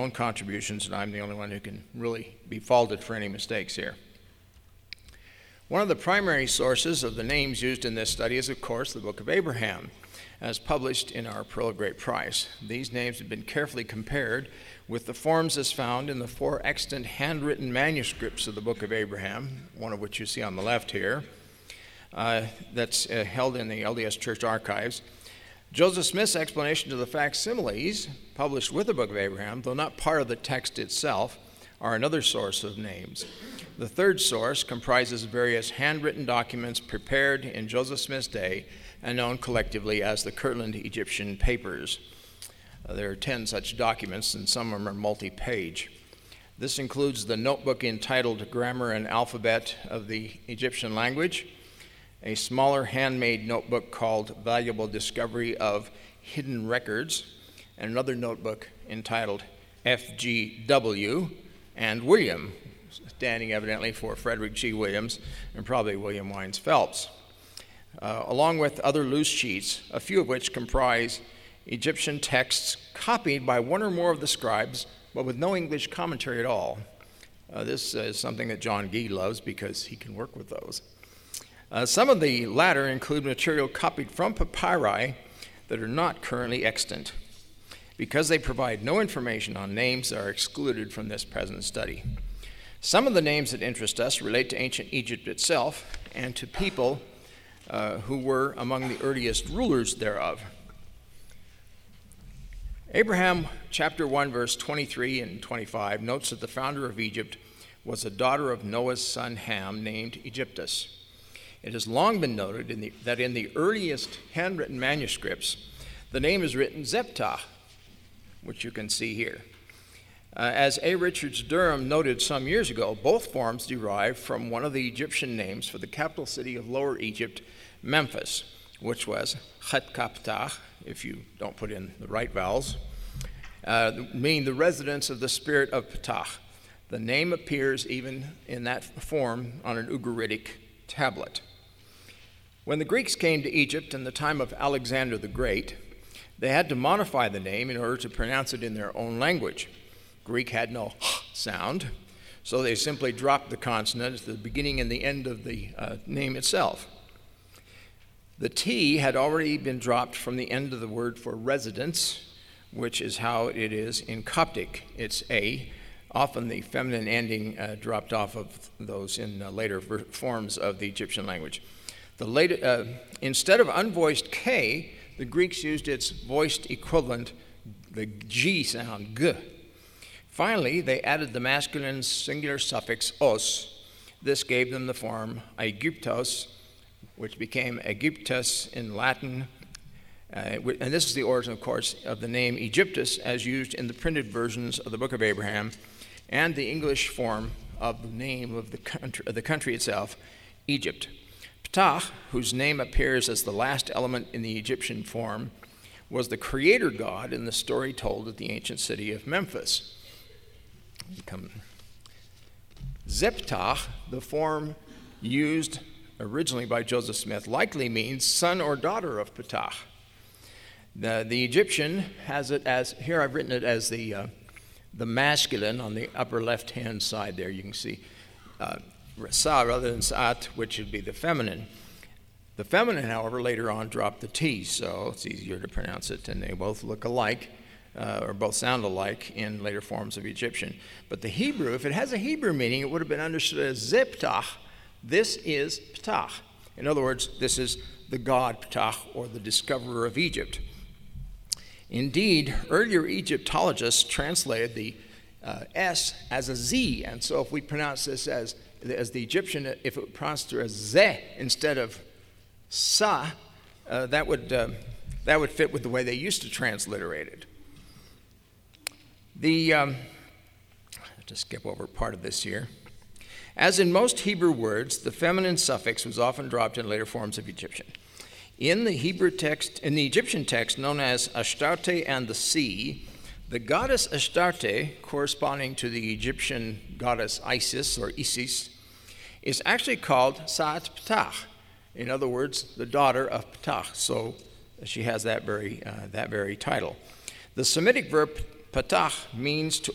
own contributions, and I'm the only one who can really be faulted for any mistakes here. One of the primary sources of the names used in this study is, of course, the Book of Abraham, as published in our Pearl of Great Price. These names have been carefully compared with the forms as found in the 4 extant handwritten manuscripts of the Book of Abraham, one of which you see on the left here, that's held in the LDS Church Archives. Joseph Smith's explanation to the facsimiles published with the Book of Abraham, though not part of the text itself, are another source of names. The third source comprises various handwritten documents prepared in Joseph Smith's day and known collectively as the Kirtland Egyptian Papers. There are 10 such documents, and some of them are multi-page. This includes the notebook entitled Grammar and Alphabet of the Egyptian Language, a smaller handmade notebook called Valuable Discovery of Hidden Records, and another notebook entitled FGW and William, standing evidently for Frederick G. Williams and probably William Wines Phelps, along with other loose sheets, a few of which comprise Egyptian texts copied by one or more of the scribes, but with no English commentary at all. This is something that John Gee loves because he can work with those. Some of the latter include material copied from papyri that are not currently extant, because they provide no information on names that are excluded from this present study. Some of the names that interest us relate to ancient Egypt itself and to people who were among the earliest rulers thereof. Abraham chapter 1 verse 23 and 25 notes that the founder of Egypt was a daughter of Noah's son Ham named Egyptus. It has long been noted that in the earliest handwritten manuscripts, the name is written Zeptah, which you can see here. As A. Richards Durham noted some years ago, both forms derive from one of the Egyptian names for the capital city of Lower Egypt, Memphis, which was Chetkaptah, if you don't put in the right vowels, meaning the residence of the spirit of Ptah. The name appears even in that form on an Ugaritic tablet. When the Greeks came to Egypt in the time of Alexander the Great, they had to modify the name in order to pronounce it in their own language. Greek had no sound, so they simply dropped the consonant at the beginning and the end of the name itself. The T had already been dropped from the end of the word for residence, which is how it is in Coptic. It's A, often the feminine ending dropped off of those in later forms of the Egyptian language. Instead of unvoiced K, the Greeks used its voiced equivalent, the G sound, G. Finally, they added the masculine singular suffix os. This gave them the form Aegyptos, which became Aegyptus in Latin. And this is the origin, of course, of the name Egyptus as used in the printed versions of the Book of Abraham and the English form of the name of the country itself, Egypt. Ptah, whose name appears as the last element in the Egyptian form, was the creator god in the story told at the ancient city of Memphis. Zeptah, the form used originally by Joseph Smith, likely means son or daughter of Ptah. The Egyptian has it as, here I've written it as the masculine on the upper left-hand side there. You can see Sa rather than Sa'at, which would be the feminine. The feminine, however, later on dropped the T, so it's easier to pronounce it, and they both look alike, or both sound alike in later forms of Egyptian. But the Hebrew, if it has a Hebrew meaning, it would have been understood as Zeptah. This is Ptah. In other words, this is the god Ptah, or the discoverer of Egypt. Indeed, earlier Egyptologists translated the S as a Z, and so if we pronounce this as the Egyptian, if it pronounced as Ze instead of Sa, that would fit with the way they used to transliterate it. I'll just skip over part of this here. As in most Hebrew words, the feminine suffix was often dropped in later forms of Egyptian. In the Egyptian text known as Astarte and the Sea, the goddess Astarte, corresponding to the Egyptian goddess Isis or Isis, is actually called Sa'at Ptah. In other words, the daughter of Ptah. So she has that very title. The Semitic verb Patah means to